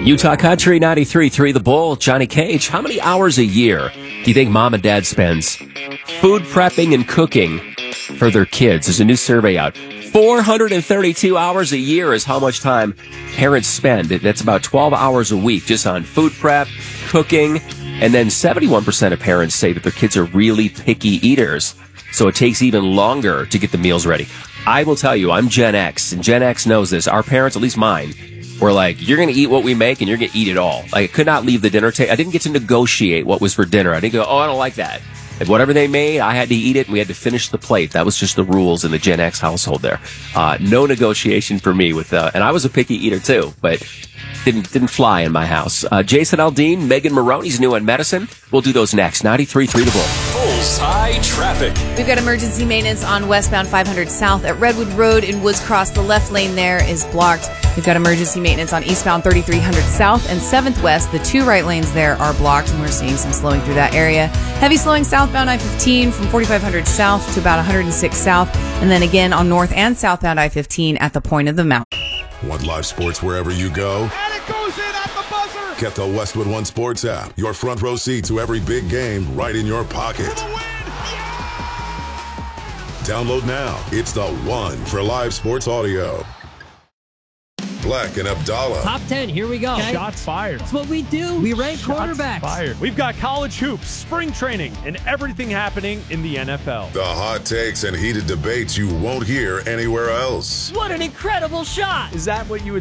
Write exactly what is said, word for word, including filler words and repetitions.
Utah Country ninety-three point three The Bull, Johnny Cage. How many hours a year do you think mom and dad spends food prepping and cooking for their kids? There's a new survey out. four hundred thirty-two hours a year is how much time parents spend. That's about twelve hours a week just on food prep, cooking, and then seventy-one percent of parents say that their kids are really picky eaters, so it takes even longer to get the meals ready. I will tell you, I'm Gen X, and Gen X knows this. Our parents, at least mine, were like, you're going to eat what we make, and you're going to eat it all. Like, I could not leave the dinner table. I didn't get to negotiate what was for dinner. I didn't go, oh, I don't like that. And whatever they made, I had to eat it, and we had to finish the plate. That was just the rules in the Gen X household there. Uh, no negotiation for me with, uh, and I was a picky eater too, but didn't didn't fly in my house. Uh, Jason Aldean, Megan Maroney's new on medicine. We'll do those next. ninety-three point three The Bull. Bullseye traffic. We've got emergency maintenance on westbound five hundred South at Redwood Road in Woods Cross. The left lane there is blocked. We've got emergency maintenance on eastbound thirty-three hundred South and seventh West. The two right lanes there are blocked, and we're seeing some slowing through that area. Heavy slowing southbound I fifteen from forty-five hundred South to about one hundred six South, and then again on north and southbound I fifteen at the point of the mountain. Want live sports wherever you go? And it goes in at the buzzer! Get the Westwood One Sports app. Your front row seat to every big game right in your pocket. Download now. It's the one for live sports audio. Black and Abdallah. Top ten, here we go. Okay. Shots fired. That's what we do. We rank Shots quarterbacks. Fired. We've got college hoops, spring training, and everything happening in the N F L. The hot takes and heated debates you won't hear anywhere else. What an incredible shot. Is that what you would